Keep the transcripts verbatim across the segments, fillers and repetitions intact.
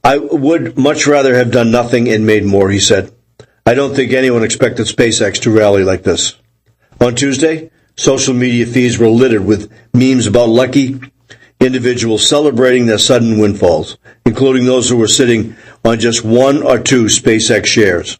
I would much rather have done nothing and made more, he said. I don't think anyone expected SpaceX to rally like this. On Tuesday, social media feeds were littered with memes about lucky individuals celebrating their sudden windfalls, including those who were sitting on just one or two SpaceX shares.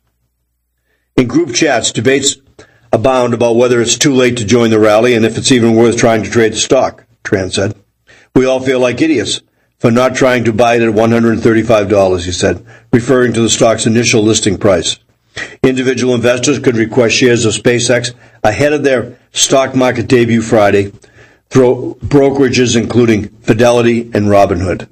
In group chats, debates abound about whether it's too late to join the rally and if it's even worth trying to trade the stock, Tran said. We all feel like idiots for not trying to buy it at one hundred thirty-five dollars, he said, referring to the stock's initial listing price. Individual investors could request shares of SpaceX ahead of their stock market debut Friday through brokerages including Fidelity and Robinhood.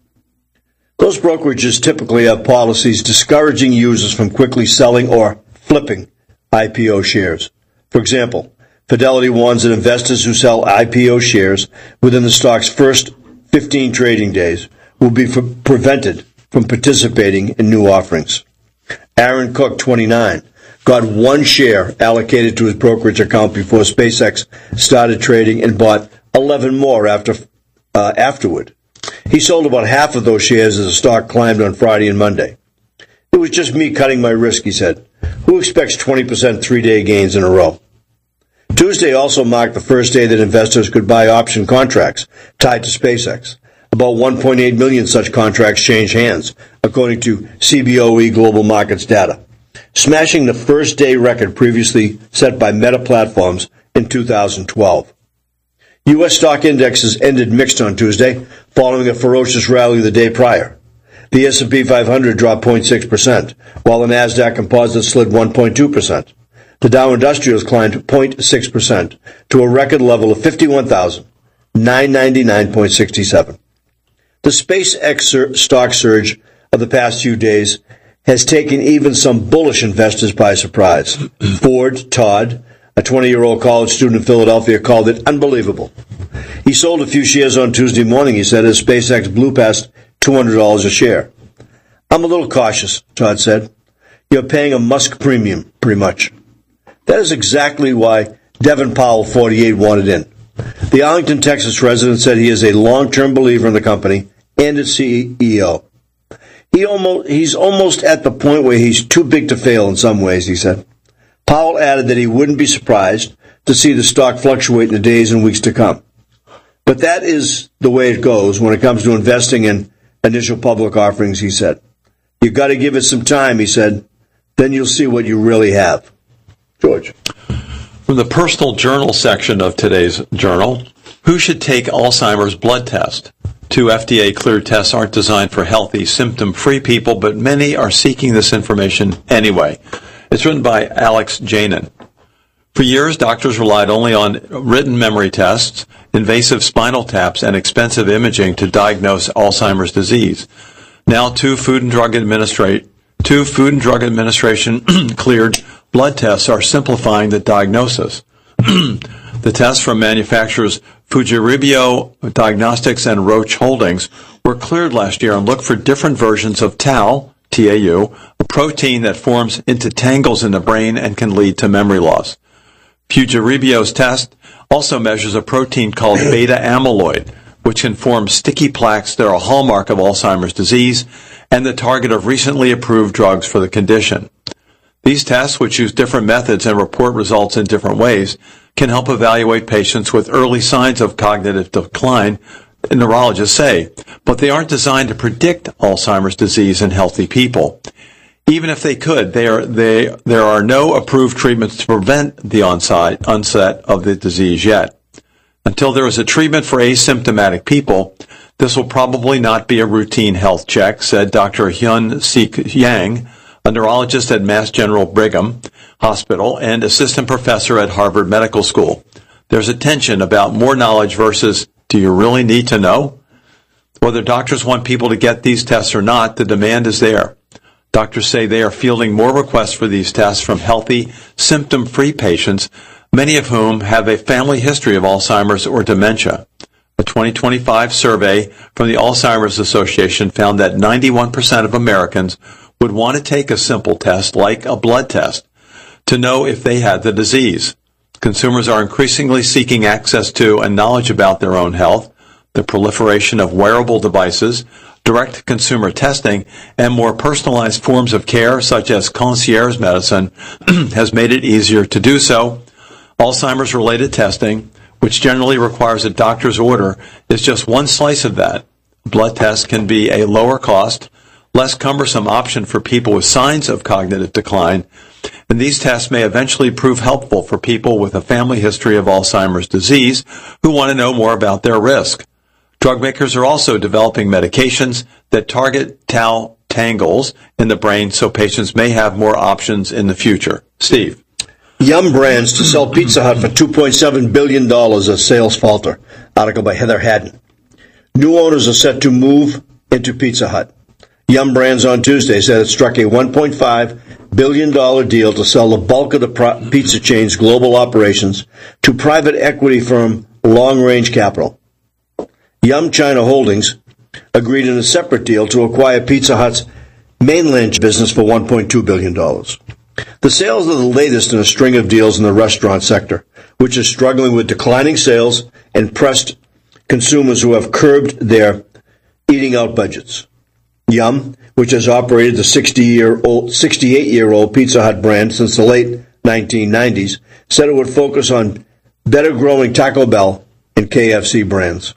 Those brokerages typically have policies discouraging users from quickly selling or flipping I P O shares. For example, Fidelity warns that investors who sell I P O shares within the stock's first fifteen trading days will be f- prevented from participating in new offerings. Aaron Cook, twenty-nine, got one share allocated to his brokerage account before SpaceX started trading and bought eleven more after uh, afterward. He sold about half of those shares as the stock climbed on Friday and Monday. It was just me cutting my risk, he said. Who expects twenty percent three-day gains in a row? Tuesday also marked the first day that investors could buy option contracts tied to SpaceX. About one point eight million such contracts changed hands, according to C B O E Global Markets data, smashing the first-day record previously set by Meta Platforms in two thousand twelve. U S stock indexes ended mixed on Tuesday, following a ferocious rally the day prior. The S and P five hundred dropped zero point six percent, while the NASDAQ Composite slid one point two percent. The Dow Industrials climbed zero point six percent to a record level of fifty-one thousand nine hundred ninety-nine point six seven. The SpaceX sur- stock surge of the past few days has taken even some bullish investors by surprise. Ford Todd, a twenty-year-old college student in Philadelphia, called it unbelievable. He sold a few shares on Tuesday morning, he said, as SpaceX blew past two hundred dollars a share. I'm a little cautious, Todd said. You're paying a Musk premium, pretty much. That is exactly why Devin Powell, forty-eight, wanted in. The Arlington, Texas resident said he is a long-term believer in the company and its C E O. He almost, he's almost at the point where he's too big to fail in some ways, he said. Powell added that he wouldn't be surprised to see the stock fluctuate in the days and weeks to come. But that is the way it goes when it comes to investing in initial public offerings, he said. You've got to give it some time, he said. Then you'll see what you really have. George. From the personal journal section of today's journal, who should take Alzheimer's blood test? Two F D A-cleared tests aren't designed for healthy, symptom-free people, but many are seeking this information anyway. It's written by Alex Janin. For years, doctors relied only on written memory tests, invasive spinal taps, and expensive imaging to diagnose Alzheimer's disease. Now, two Food and Drug Administration, two Food and Drug Administration cleared blood tests are simplifying the diagnosis. The tests from manufacturers Fujirebio Diagnostics and Roche Holdings were cleared last year and look for different versions of tau, T A U, a protein that forms into tangles in the brain and can lead to memory loss. Fujirebio's test also measures a protein called beta amyloid, which can form sticky plaques that are a hallmark of Alzheimer's disease and the target of recently approved drugs for the condition. These tests, which use different methods and report results in different ways, can help evaluate patients with early signs of cognitive decline, neurologists say, but they aren't designed to predict Alzheimer's disease in healthy people. Even if they could, they are, they, there are no approved treatments to prevent the onset, onset of the disease yet. Until there is a treatment for asymptomatic people, this will probably not be a routine health check, said Doctor Hyun-Sik Yang, a neurologist at Mass General Brigham Hospital and assistant professor at Harvard Medical School. There's a tension about more knowledge versus, do you really need to know? Whether doctors want people to get these tests or not, the demand is there. Doctors say they are fielding more requests for these tests from healthy, symptom-free patients, many of whom have a family history of Alzheimer's or dementia. A twenty twenty-five survey from the Alzheimer's Association found that ninety-one percent of Americans would want to take a simple test like a blood test to know if they had the disease. Consumers are increasingly seeking access to and knowledge about their own health. The proliferation of wearable devices, direct-to-consumer testing, and more personalized forms of care, such as concierge medicine, has made it easier to do so. Alzheimer's-related testing, which generally requires a doctor's order, is just one slice of that. Blood tests can be a lower cost, less cumbersome option for people with signs of cognitive decline, and these tests may eventually prove helpful for people with a family history of Alzheimer's disease who want to know more about their risk. Drug makers are also developing medications that target tau tangles in the brain so patients may have more options in the future. Steve. Yum Brands to sell Pizza Hut for two point seven billion dollars as sales falter. Article by Heather Haddon. New owners are set to move into Pizza Hut. Yum Brands on Tuesday said it struck a one point five billion dollars deal to sell the bulk of the pro- pizza chain's global operations to private equity firm Long Range Capital. Yum China Holdings agreed in a separate deal to acquire Pizza Hut's mainland business for one point two billion dollars. The sales are the latest in a string of deals in the restaurant sector, which is struggling with declining sales and pressed consumers who have curbed their eating out budgets. Yum, which has operated the sixty-year-old, sixty-eight-year-old Pizza Hut brand since the late nineteen nineties, said it would focus on better-growing Taco Bell and K F C brands.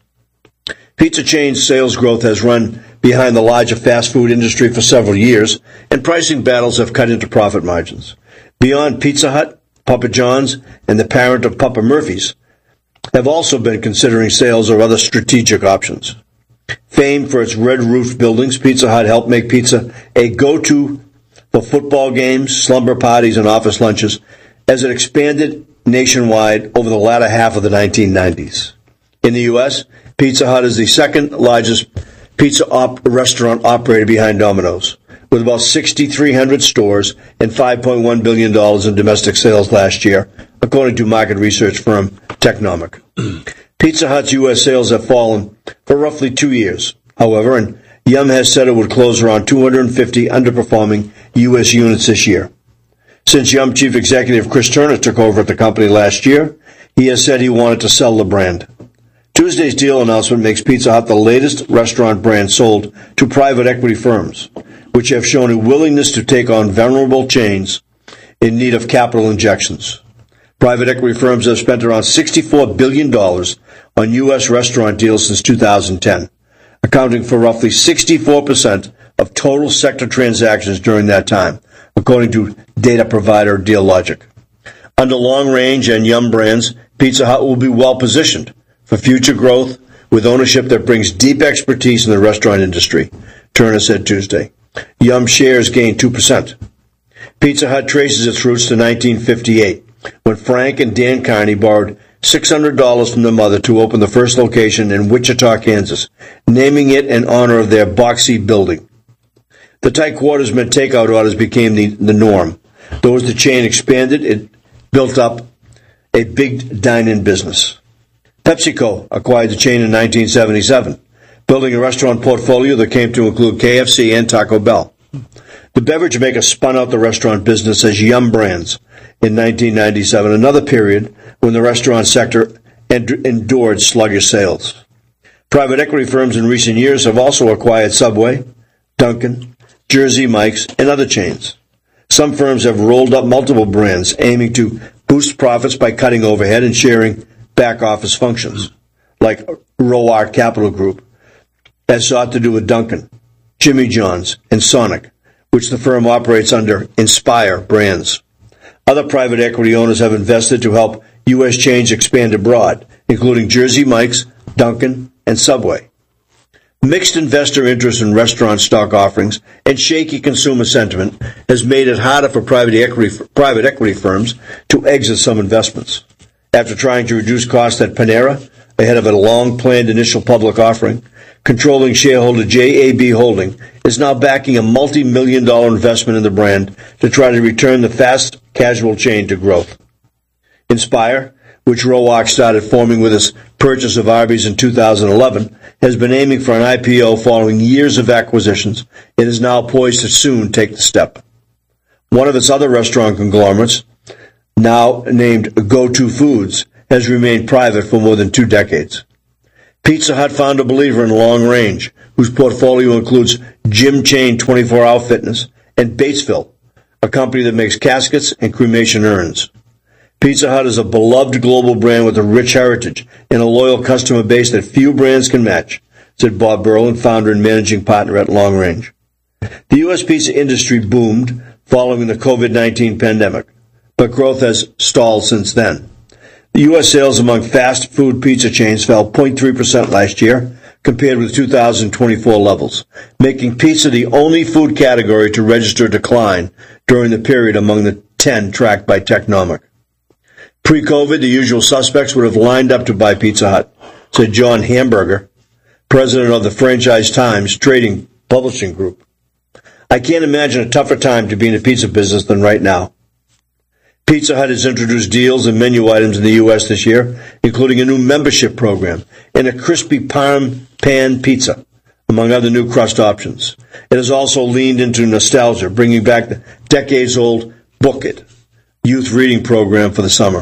Pizza chain's sales growth has run behind the larger fast food industry for several years, and pricing battles have cut into profit margins. Beyond Pizza Hut, Papa John's, and the parent of Papa Murphy's have also been considering sales or other strategic options. Famed for its red-roofed buildings, Pizza Hut helped make pizza a go-to for football games, slumber parties, and office lunches as it expanded nationwide over the latter half of the nineteen nineties. In the U S, Pizza Hut is the second largest pizza op- restaurant operator behind Domino's, with about six thousand three hundred stores and five point one billion dollars in domestic sales last year, according to market research firm Technomic. Pizza Hut's U S sales have fallen for roughly two years, however, and Yum has said it would close around two hundred fifty underperforming U S units this year. Since Yum chief executive Chris Turner took over at the company last year, he has said he wanted to sell the brand. Tuesday's deal announcement makes Pizza Hut the latest restaurant brand sold to private equity firms, which have shown a willingness to take on vulnerable chains in need of capital injections. Private equity firms have spent around sixty-four billion dollars on U S restaurant deals since two thousand ten, accounting for roughly sixty-four percent of total sector transactions during that time, according to data provider Dealogic. Under Long Range and Yum Brands, Pizza Hut will be well positioned for future growth with ownership that brings deep expertise in the restaurant industry, Turner said Tuesday. Yum shares gained two percent. Pizza Hut traces its roots to nineteen fifty-eight, when Frank and Dan Carney borrowed six hundred dollars from their mother to open the first location in Wichita, Kansas, naming it in honor of their boxy building. The tight quarters meant takeout orders became the, the norm. Though as the chain expanded, it built up a big dine-in business. PepsiCo acquired the chain in nineteen seventy-seven, building a restaurant portfolio that came to include K F C and Taco Bell. The beverage maker spun out the restaurant business as Yum Brands in nineteen ninety-seven, another period when the restaurant sector endured sluggish sales. Private equity firms in recent years have also acquired Subway, Dunkin', Jersey Mike's, and other chains. Some firms have rolled up multiple brands, aiming to boost profits by cutting overhead and sharing back-office functions, like Roark Capital Group, has sought to do with Dunkin', Jimmy John's, and Sonic, which the firm operates under Inspire Brands. Other private equity owners have invested to help U S chains expand abroad, including Jersey Mike's, Dunkin', and Subway. Mixed investor interest in restaurant stock offerings and shaky consumer sentiment has made it harder for private equity, private equity firms to exit some investments. After trying to reduce costs at Panera, ahead of a long-planned initial public offering, controlling shareholder J A B Holding is now backing a multi-million dollar investment in the brand to try to return the fast casual chain to growth. Inspire, which Roark started forming with its purchase of Arby's in two thousand eleven, has been aiming for an I P O following years of acquisitions and is now poised to soon take the step. One of its other restaurant conglomerates, now named Go-To Foods, has remained private for more than two decades. Pizza Hut found a believer in Long Range, whose portfolio includes gym chain twenty-four hour Fitness, and Batesville, a company that makes caskets and cremation urns. Pizza Hut is a beloved global brand with a rich heritage and a loyal customer base that few brands can match, said Bob Berlin, founder and managing partner at Long Range. The U S pizza industry boomed following the COVID nineteen pandemic, but growth has stalled since then. The U S sales among fast food pizza chains fell zero point three percent last year, compared with two thousand twenty-four levels, making pizza the only food category to register a decline during the period among the ten tracked by Technomic. Pre-COVID, the usual suspects would have lined up to buy Pizza Hut, said John Hamburger, president of the Franchise Times Trading Publishing Group. I can't imagine a tougher time to be in the pizza business than right now. Pizza Hut has introduced deals and menu items in the U S this year, including a new membership program and a crispy parm pan pizza, among other new crust options. It has also leaned into nostalgia, bringing back the decades-old Book It youth reading program for the summer.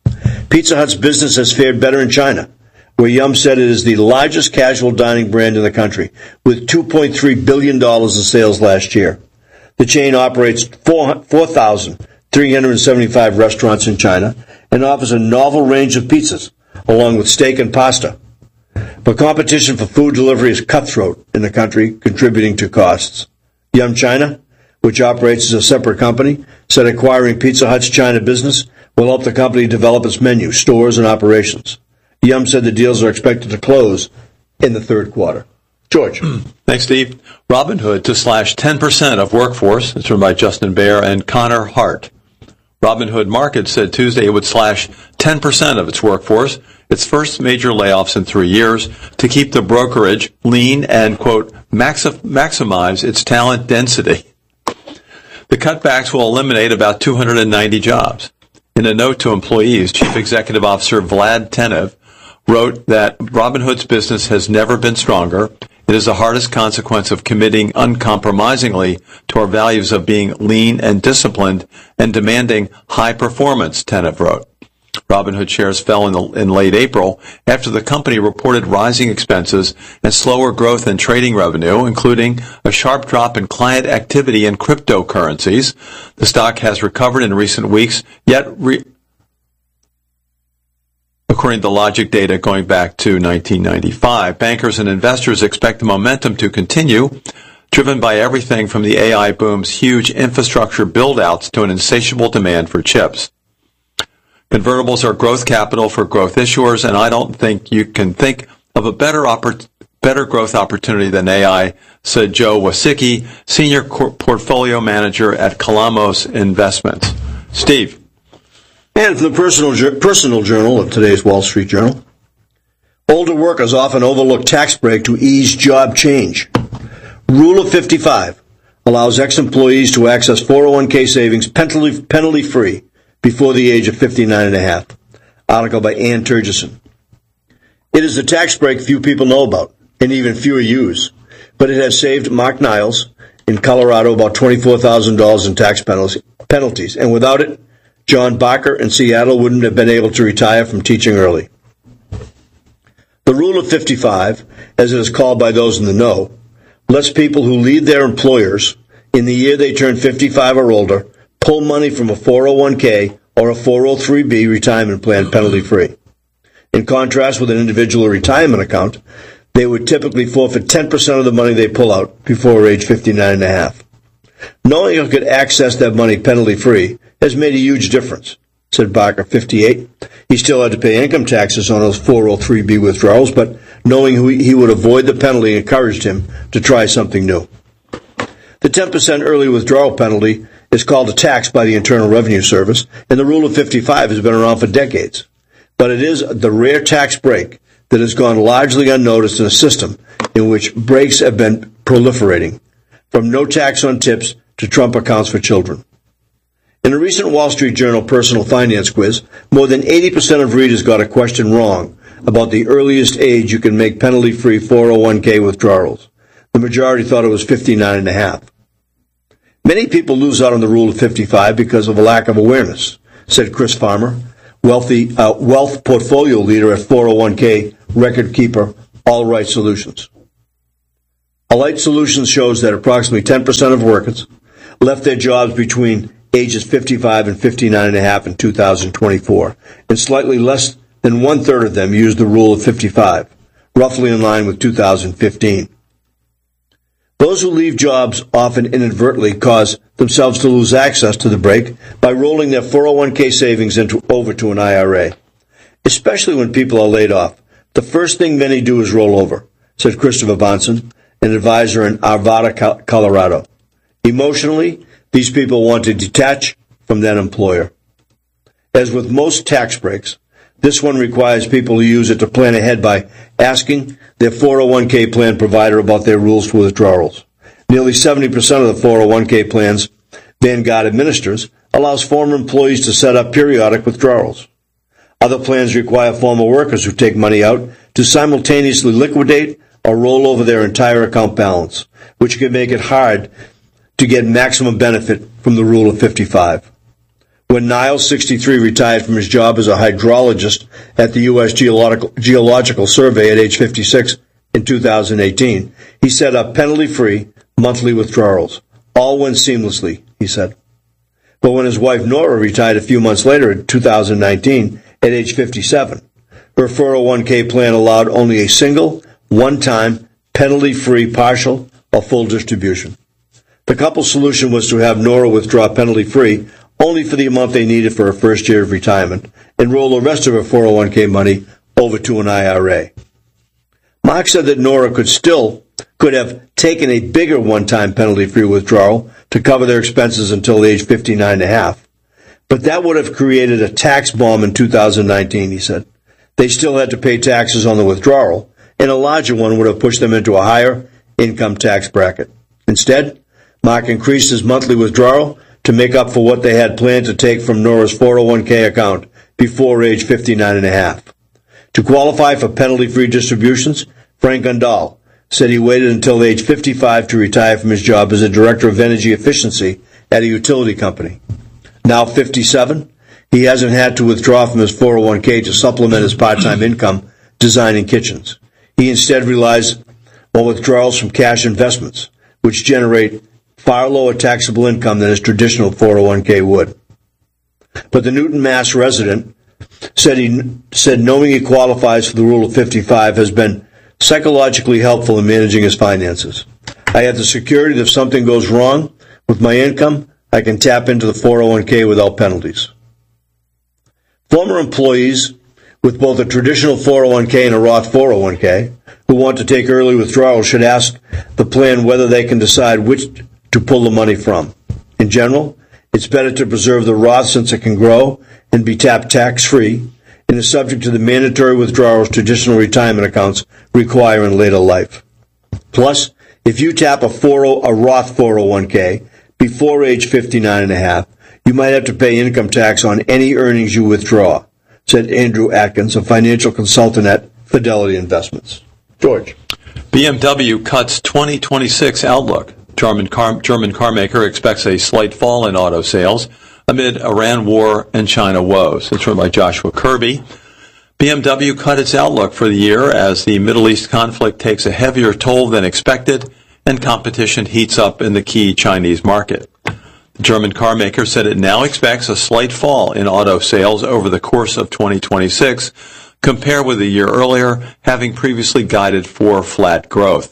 Pizza Hut's business has fared better in China, where Yum said it is the largest casual dining brand in the country, with two point three billion dollars in sales last year. The chain operates four thousand three hundred seventy-five restaurants in China and offers a novel range of pizzas, along with steak and pasta. But competition for food delivery is cutthroat in the country, contributing to costs. Yum China, which operates as a separate company, said acquiring Pizza Hut's China business will help the company develop its menu, stores, and operations. Yum said the deals are expected to close in the third quarter. George. Thanks, Steve. Robinhood to slash ten percent of workforce. It's written by Justin Baer and Connor Hart. Robinhood Markets said Tuesday it would slash ten percent of its workforce, its first major layoffs in three years, to keep the brokerage lean and, quote, maxi- maximize its talent density. The cutbacks will eliminate about two hundred ninety jobs. In a note to employees, Chief Executive Officer Vlad Tenev wrote that Robinhood's business has never been stronger. It is the hardest consequence of committing uncompromisingly to our values of being lean and disciplined and demanding high performance, Tenev wrote. Robinhood shares fell in, the, in late April after the company reported rising expenses and slower growth in trading revenue, including a sharp drop in client activity in cryptocurrencies. The stock has recovered in recent weeks, yet re- according to Logic data going back to nineteen ninety-five. Bankers and investors expect the momentum to continue, driven by everything from the A I boom's huge infrastructure build-outs to an insatiable demand for chips. Convertibles are growth capital for growth issuers, and I don't think you can think of a better oppor- better growth opportunity than A I, said Joe Wasicki, Senior Cor- Portfolio Manager at Kalamos Investments. Steve. And from the personal, personal journal of today's Wall Street Journal, older workers often overlook tax break to ease job change. Rule of fifty-five allows ex-employees to access four oh one k savings penalty, penalty-free before the age of fifty-nine and a half. Article by Ann Turgeson. It is a tax break few people know about, and even fewer use, but it has saved Mark Niles in Colorado about twenty-four thousand dollars in tax penalties, and without it, John Barker in Seattle wouldn't have been able to retire from teaching early. The Rule of fifty-five, as it is called by those in the know, lets people who leave their employers in the year they turn fifty-five or older pull money from a four oh one k or a four oh three b retirement plan penalty-free. In contrast with an individual retirement account, they would typically forfeit ten percent of the money they pull out before age fifty-nine and a half. Knowing you could access that money penalty-free has made a huge difference, said Barker, fifty-eight. He still had to pay income taxes on those four oh three b withdrawals, but knowing he would avoid the penalty encouraged him to try something new. The ten percent early withdrawal penalty is called a tax by the Internal Revenue Service, and the Rule of fifty-five has been around for decades. But it is the rare tax break that has gone largely unnoticed in a system in which breaks have been proliferating, from no tax on tips to Trump accounts for children. In a recent Wall Street Journal personal finance quiz, more than eighty percent of readers got a question wrong about the earliest age you can make penalty-free four oh one k withdrawals. The majority thought it was fifty-nine and a half. Many people lose out on the Rule of fifty-five because of a lack of awareness, said Chris Farmer, wealthy uh, wealth portfolio leader at four oh one k record keeper All Right Solutions. Alight Solutions shows that approximately ten percent of workers left their jobs between ages fifty-five and fifty-nine and a half in two thousand twenty-four, and slightly less than one-third of them used the rule of fifty-five, roughly in line with two thousand fifteen. Those who leave jobs often inadvertently cause themselves to lose access to the break by rolling their four oh one k savings into, over to an I R A. Especially when people are laid off, the first thing many do is roll over, said Christopher Bonson, an advisor in Arvada, Colorado. Emotionally, these people want to detach from that employer. As with most tax breaks, this one requires people to use it to plan ahead by asking their four oh one k plan provider about their rules for withdrawals. Nearly seventy percent of the four oh one k plans Vanguard administers allows former employees to set up periodic withdrawals. Other plans require former workers who take money out to simultaneously liquidate or roll over their entire account balance, which can make it hard to get maximum benefit from the rule of fifty-five. When Niles, sixty-three, retired from his job as a hydrologist at the U S Geological, Geological Survey at age fifty-six in two thousand eighteen, he set up penalty-free monthly withdrawals. All went seamlessly, he said. But when his wife Nora retired a few months later in two thousand nineteen at age fifty-seven, her four oh one k plan allowed only a single, one-time, penalty-free partial or full distribution. The couple's solution was to have Nora withdraw penalty-free only for the amount they needed for her first year of retirement and roll the rest of her four oh one k money over to an I R A. Mark said that Nora could still could have taken a bigger one-time penalty-free withdrawal to cover their expenses until age fifty-nine and a half. But that would have created a tax bomb in two thousand nineteen, he said. They still had to pay taxes on the withdrawal, and a larger one would have pushed them into a higher income tax bracket. Instead, Mark increased his monthly withdrawal to make up for what they had planned to take from Nora's four oh one k account before age fifty-nine and a half. To qualify for penalty-free distributions, Frank Gundal said he waited until age fifty-five to retire from his job as a director of energy efficiency at a utility company. Now fifty-seven, he hasn't had to withdraw from his four oh one k to supplement his part-time income designing kitchens. He instead relies on withdrawals from cash investments, which generate far lower taxable income than his traditional four oh one k would. But the Newton, Mass resident said he said knowing he qualifies for the rule of fifty-five has been psychologically helpful in managing his finances. I have the security that if something goes wrong with my income, I can tap into the four oh one k without penalties. Former employees with both a traditional four oh one k and a Roth four oh one k who want to take early withdrawals should ask the plan whether they can decide which to pull the money from. In general, it's better to preserve the Roth since it can grow and be tapped tax-free and is subject to the mandatory withdrawals traditional retirement accounts require in later life. Plus, if you tap a, a Roth four oh one k before age fifty-nine and a half, you might have to pay income tax on any earnings you withdraw, said Andrew Atkins, a financial consultant at Fidelity Investments. George. B M W cuts twenty twenty-six outlook. German car, German car maker expects a slight fall in auto sales amid Iran war and China woes. It's written by Joshua Kirby. B M W cut its outlook for the year as the Middle East conflict takes a heavier toll than expected and competition heats up in the key Chinese market. The German car maker said it now expects a slight fall in auto sales over the course of twenty twenty-six, compared with a year earlier, having previously guided for flat growth.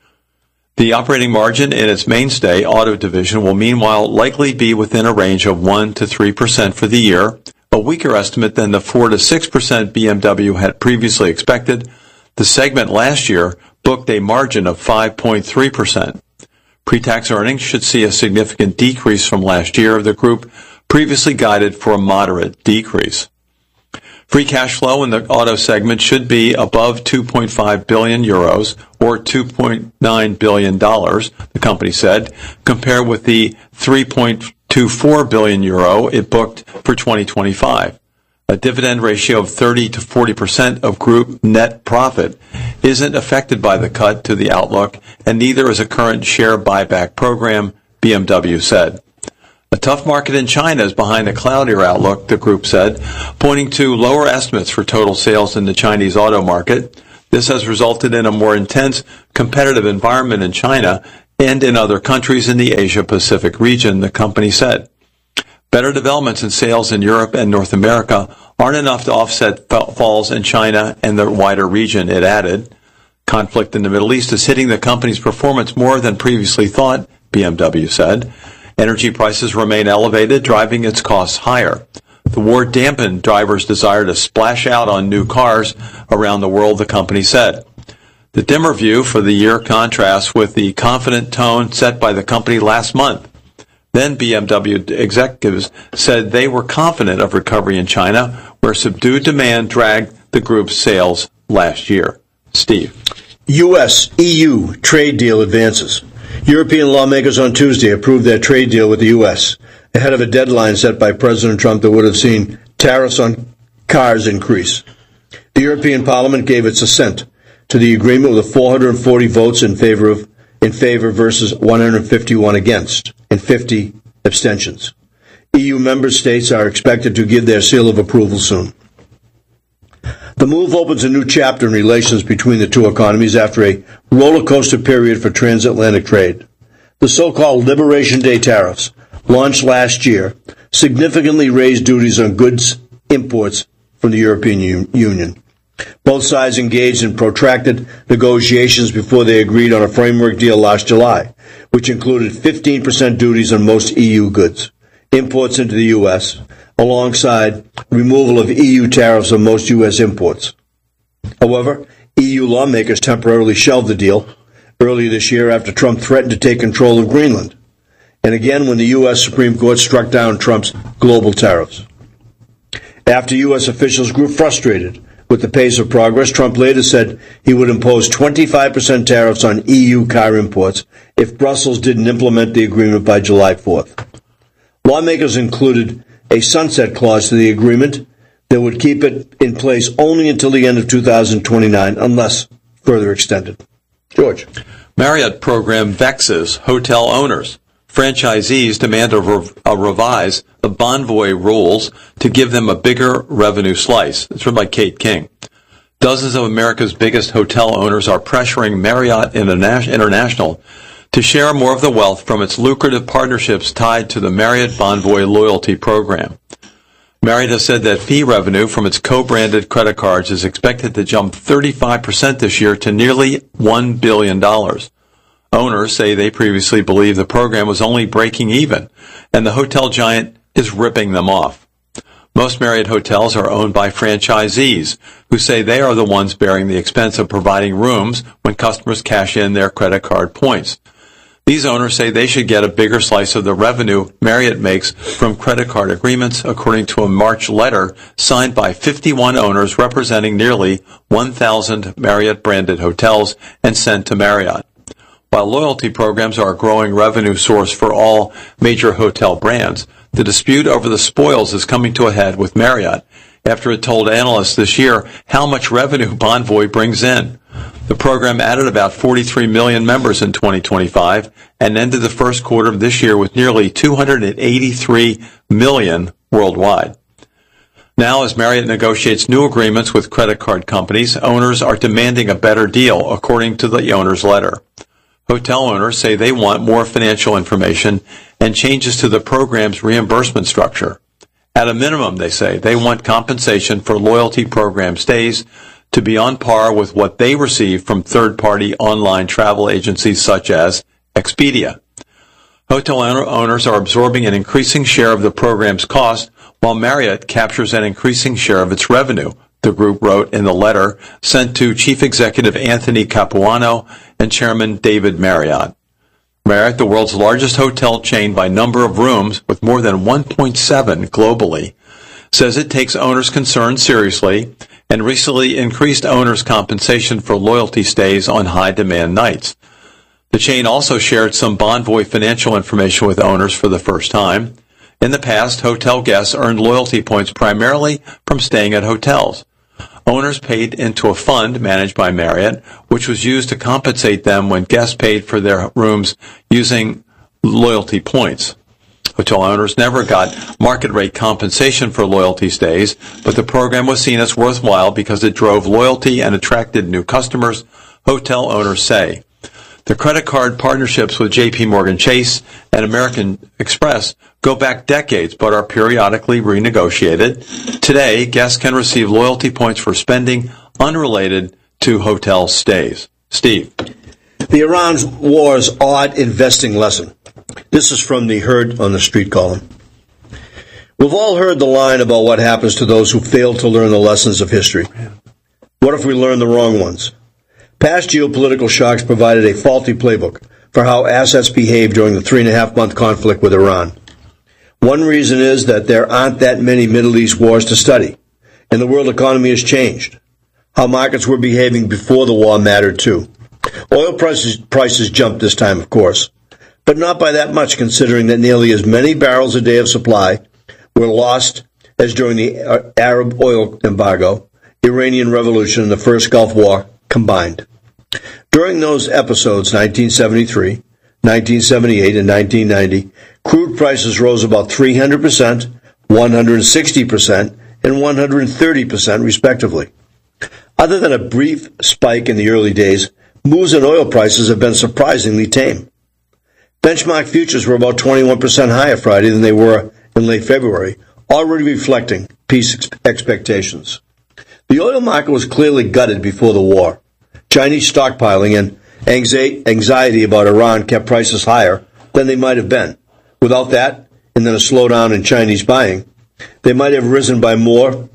The operating margin in its mainstay auto division will meanwhile likely be within a range of one to three percent for the year, a weaker estimate than the four to six percent B M W had previously expected. The segment last year booked a margin of five point three percent. Pre-tax earnings should see a significant decrease from last year. The group previously guided for a moderate decrease. Free cash flow in the auto segment should be above two point five billion euros or two point nine billion dollars, the company said, compared with the three point two four billion euro it booked for twenty twenty-five. A dividend ratio of thirty to forty percent of group net profit isn't affected by the cut to the outlook, and neither is a current share buyback program, B M W said. A tough market in China is behind a cloudier outlook, the group said, pointing to lower estimates for total sales in the Chinese auto market. This has resulted in a more intense competitive environment in China and in other countries in the Asia-Pacific region, the company said. Better developments in sales in Europe and North America aren't enough to offset falls in China and the wider region, it added. Conflict in the Middle East is hitting the company's performance more than previously thought, B M W said. Energy prices remain elevated, driving its costs higher. The war dampened drivers' desire to splash out on new cars around the world, the company said. The dimmer view for the year contrasts with the confident tone set by the company last month. Then B M W executives said they were confident of recovery in China, where subdued demand dragged the group's sales last year. Steve. U S E U trade deal advances. European lawmakers on Tuesday approved their trade deal with the U S ahead of a deadline set by President Trump that would have seen tariffs on cars increase. The European Parliament gave its assent to the agreement with four hundred forty votes in favor of in favor versus one hundred fifty-one against and fifty abstentions. E U member states are expected to give their seal of approval soon. The move opens a new chapter in relations between the two economies after a roller coaster period for transatlantic trade. The so-called Liberation Day tariffs, launched last year, significantly raised duties on goods imports from the European U- Union. Both sides engaged in protracted negotiations before they agreed on a framework deal last July, which included fifteen percent duties on most E U goods, imports into the U S, alongside removal of E U tariffs on most U S imports. However, E U lawmakers temporarily shelved the deal earlier this year after Trump threatened to take control of Greenland, and again when the U S Supreme Court struck down Trump's global tariffs. After U S officials grew frustrated with the pace of progress, Trump later said he would impose twenty-five percent tariffs on E U car imports if Brussels didn't implement the agreement by July fourth. Lawmakers included a sunset clause to the agreement that would keep it in place only until the end of two thousand twenty-nine, unless further extended. George. Marriott program vexes hotel owners. Franchisees demand a, re- a revise the Bonvoy rules to give them a bigger revenue slice. It's written by Kate King. Dozens of America's biggest hotel owners are pressuring Marriott Interna- International to share more of the wealth from its lucrative partnerships tied to the Marriott Bonvoy loyalty program. Marriott has said that fee revenue from its co-branded credit cards is expected to jump thirty-five percent this year to nearly one billion dollars. Owners say they previously believed the program was only breaking even, and the hotel giant is ripping them off. Most Marriott hotels are owned by franchisees, who say they are the ones bearing the expense of providing rooms when customers cash in their credit card points. These owners say they should get a bigger slice of the revenue Marriott makes from credit card agreements, according to a March letter signed by fifty-one owners representing nearly one thousand Marriott-branded hotels and sent to Marriott. While loyalty programs are a growing revenue source for all major hotel brands, the dispute over the spoils is coming to a head with Marriott after it told analysts this year how much revenue Bonvoy brings in. The program added about forty-three million members in twenty twenty-five and ended the first quarter of this year with nearly two hundred eighty-three million worldwide. Now, as Marriott negotiates new agreements with credit card companies, owners are demanding a better deal, according to the owner's letter. Hotel owners say they want more financial information and changes to the program's reimbursement structure. At a minimum, they say, they want compensation for loyalty program stays to be on par with what they receive from third-party online travel agencies such as Expedia. Hotel owners are absorbing an increasing share of the program's cost, while Marriott captures an increasing share of its revenue, the group wrote in the letter sent to Chief Executive Anthony Capuano and Chairman David Marriott. Marriott, the world's largest hotel chain by number of rooms with more than one point seven globally, says it takes owners' concerns seriously and recently increased owners' compensation for loyalty stays on high-demand nights. The chain also shared some Bonvoy financial information with owners for the first time. In the past, hotel guests earned loyalty points primarily from staying at hotels. Owners paid into a fund managed by Marriott, which was used to compensate them when guests paid for their rooms using loyalty points. Hotel owners never got market rate compensation for loyalty stays, but the program was seen as worthwhile because it drove loyalty and attracted new customers, hotel owners say. The credit card partnerships with J P Morgan Chase and American Express go back decades but are periodically renegotiated. Today, guests can receive loyalty points for spending unrelated to hotel stays. Steve. The Iran war's odd investing lesson. This is from the Heard on the Street column. We've all heard the line about what happens to those who fail to learn the lessons of history. What if we learn the wrong ones? Past geopolitical shocks provided a faulty playbook for how assets behave during the three and a half month conflict with Iran. One reason is that there aren't that many Middle East wars to study, and the world economy has changed. How markets were behaving before the war mattered too. Oil prices, prices jumped this time, of course, but not by that much considering that nearly as many barrels a day of supply were lost as during the Arab oil embargo, Iranian Revolution, and the First Gulf War combined. During those episodes, nineteen seventy-three, nineteen seventy-eight, and nineteen ninety, crude prices rose about three hundred percent, one hundred sixty percent, and one hundred thirty percent respectively. Other than a brief spike in the early days, moves in oil prices have been surprisingly tame. Benchmark futures were about twenty-one percent higher Friday than they were in late February, already reflecting peace expectations. The oil market was clearly gutted before the war. Chinese stockpiling and anxiety about Iran kept prices higher than they might have been. Without that, and then a slowdown in Chinese buying, they might have risen by more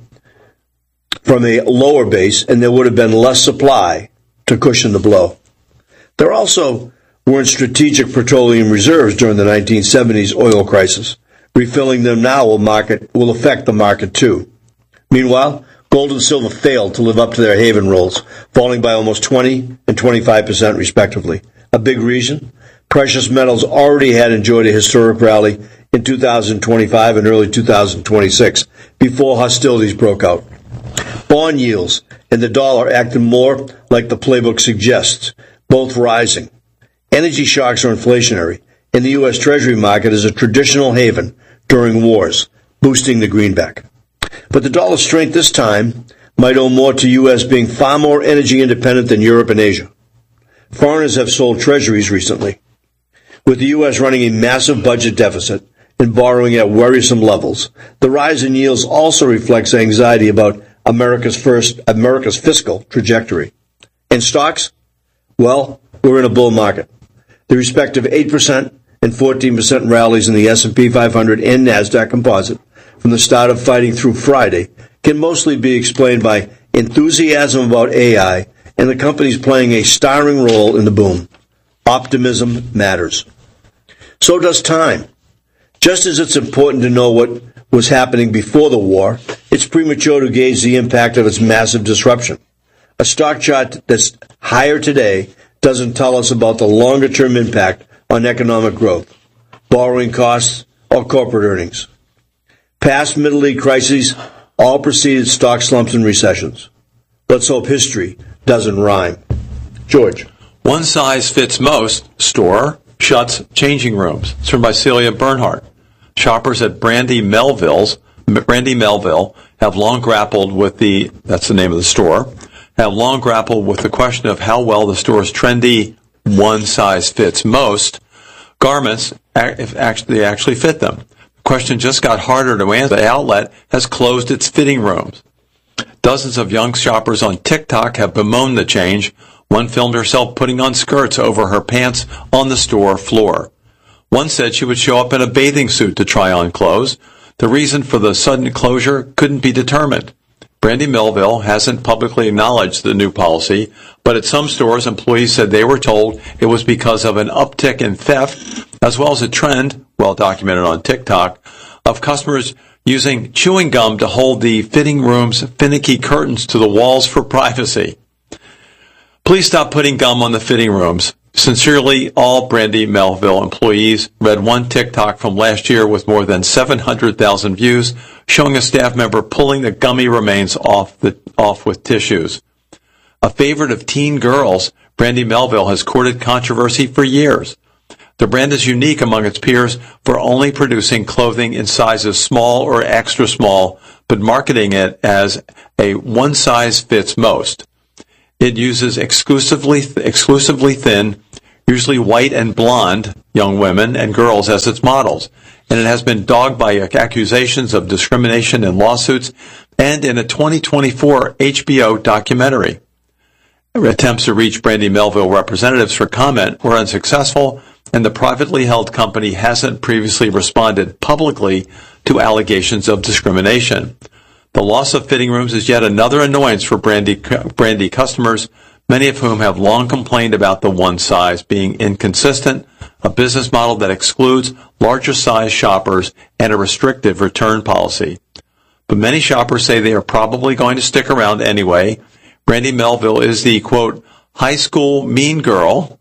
from a lower base, and there would have been less supply to cushion the blow. There also weren't strategic petroleum reserves during the nineteen seventies oil crisis. Refilling them now will market will affect the market too. Meanwhile, gold and silver failed to live up to their haven roles, falling by almost twenty and twenty-five percent respectively. A big reason? Precious metals already had enjoyed a historic rally in two thousand twenty-five and early two thousand twenty-six before hostilities broke out. Bond yields and the dollar acted more like the playbook suggests, both rising. Energy shocks are inflationary, and the U S Treasury market is a traditional haven during wars, boosting the greenback. But the dollar's strength this time might owe more to U S being far more energy independent than Europe and Asia. Foreigners have sold treasuries recently. With the U S running a massive budget deficit and borrowing at worrisome levels, the rise in yields also reflects anxiety about America's first, America's fiscal trajectory. And stocks? Well, we're in a bull market. The respective eight percent and fourteen percent rallies in the S and P five hundred and NASDAQ composite from the start of fighting through Friday can mostly be explained by enthusiasm about A I and the companies playing a starring role in the boom. Optimism matters. So does time. Just as it's important to know what was happening before the war, it's premature to gauge the impact of its massive disruption. A stock chart that's higher today doesn't tell us about the longer-term impact on economic growth, borrowing costs, or corporate earnings. Past Middle East crises all preceded stock slumps and recessions. Let's hope history doesn't rhyme. George. One size fits most store shuts changing rooms. It's written by Celia Bernhardt. Shoppers at Brandy Melville's, Brandy Melville have long grappled with the, that's the name of the store, have long grappled with the question of how well the store's trendy one size fits most garments if actually actually fit them. The question just got harder to answer. The outlet has closed its fitting rooms. Dozens of young shoppers on TikTok have bemoaned the change. One filmed herself putting on skirts over her pants on the store floor. One said she would show up in a bathing suit to try on clothes. The reason for the sudden closure couldn't be determined. Brandy Melville hasn't publicly acknowledged the new policy, but at some stores, employees said they were told it was because of an uptick in theft, as well as a trend, well documented on TikTok, of customers using chewing gum to hold the fitting room's finicky curtains to the walls for privacy. Please stop putting gum on the fitting rooms. Sincerely, all Brandy Melville employees. Read one TikTok from last year with more than seven hundred thousand views, showing a staff member pulling the gummy remains off the off with tissues. A favorite of teen girls, Brandy Melville has courted controversy for years. The brand is unique among its peers for only producing clothing in sizes small or extra small, but marketing it as a one size fits most. It uses exclusively exclusively thin, usually white and blonde young women and girls as its models, and it has been dogged by accusations of discrimination in lawsuits and in a twenty twenty-four H B O documentary. Attempts to reach Brandy Melville representatives for comment were unsuccessful, and the privately held company hasn't previously responded publicly to allegations of discrimination. The loss of fitting rooms is yet another annoyance for Brandy, Brandy customers, many of whom have long complained about the one size being inconsistent, a business model that excludes larger size shoppers, and a restrictive return policy. But many shoppers say they are probably going to stick around anyway. Brandy Melville is the, quote, high school mean girl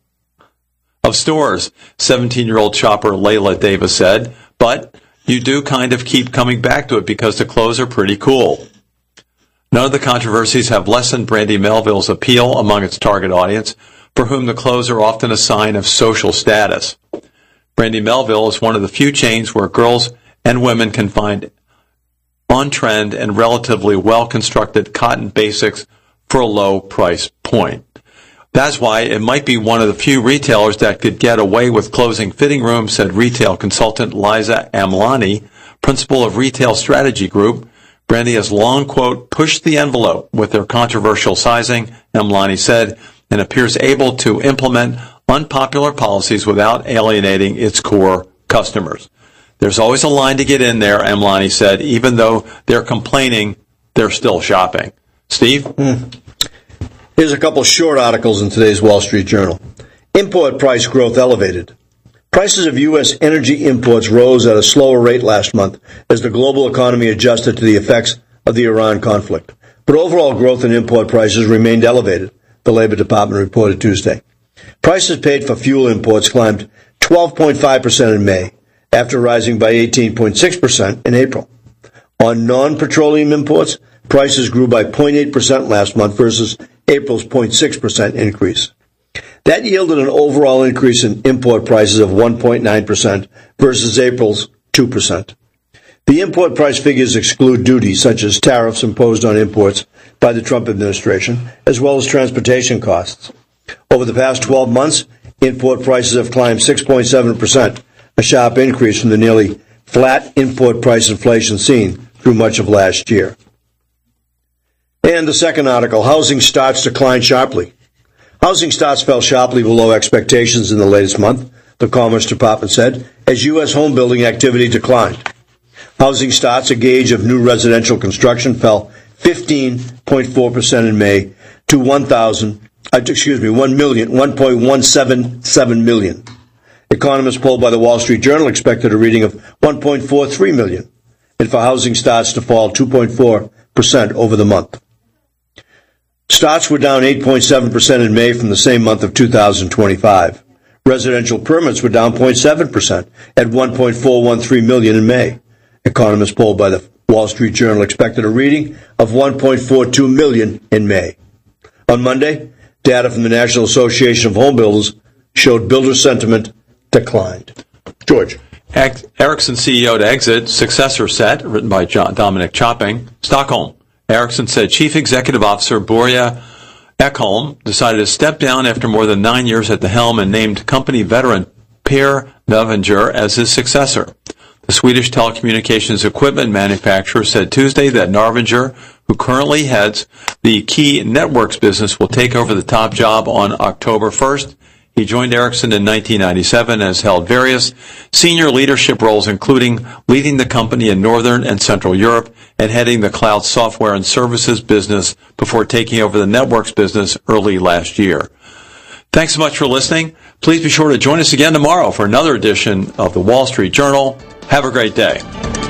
of stores, seventeen-year-old shopper Layla Davis said, but you do kind of keep coming back to it because the clothes are pretty cool. None of the controversies have lessened Brandy Melville's appeal among its target audience, for whom the clothes are often a sign of social status. Brandy Melville is one of the few chains where girls and women can find on-trend and relatively well-constructed cotton basics for a low price point. That's why it might be one of the few retailers that could get away with closing fitting rooms, said retail consultant Liza Amlani, principal of Retail Strategy Group. Brandy has long, quote, pushed the envelope with their controversial sizing, Amlani said, and appears able to implement unpopular policies without alienating its core customers. There's always a line to get in there, Amlani said. Even though they're complaining, they're still shopping. Steve? Mm. Here's a couple short articles in today's Wall Street Journal. Import price growth elevated. Prices of U S energy imports rose at a slower rate last month as the global economy adjusted to the effects of the Iran conflict. But overall growth in import prices remained elevated, the Labor Department reported Tuesday. Prices paid for fuel imports climbed twelve point five percent in May, after rising by eighteen point six percent in April. On non-petroleum imports, prices grew by zero point eight percent last month versus April's zero point six percent increase. That yielded an overall increase in import prices of one point nine percent versus April's two percent. The import price figures exclude duties such as tariffs imposed on imports by the Trump administration, as well as transportation costs. Over the past twelve months, import prices have climbed six point seven percent, a sharp increase from the nearly flat import price inflation seen through much of last year. And the second article, housing starts declined sharply. Housing starts fell sharply below expectations in the latest month, the Commerce Department said, as U S home building activity declined. Housing starts, a gauge of new residential construction, fell fifteen point four percent in May to one thousand, uh, excuse me, one million, one point one seven seven million. Economists polled by the Wall Street Journal expected a reading of one point four three million, and for housing starts to fall two point four percent over the month. Starts were down eight point seven percent in May from the same month of two thousand twenty-five. Residential permits were down zero point seven percent at one point four one three million in May. Economists polled by the Wall Street Journal expected a reading of one point four two million in May. On Monday, data from the National Association of Home Builders showed builder sentiment declined. George. Ericsson C E O to exit, successor set, written by John Dominic Chopping. Stockholm. Ericsson said Chief Executive Officer Börje Ekholm decided to step down after more than nine years at the helm and named company veteran Per Navanger as his successor. The Swedish telecommunications equipment manufacturer said Tuesday that Navanger, who currently heads the Key Networks business, will take over the top job on October first. He joined Ericsson in nineteen ninety-seven and has held various senior leadership roles, including leading the company in Northern and Central Europe and heading the cloud software and services business before taking over the networks business early last year. Thanks so much for listening. Please be sure to join us again tomorrow for another edition of the Wall Street Journal. Have a great day.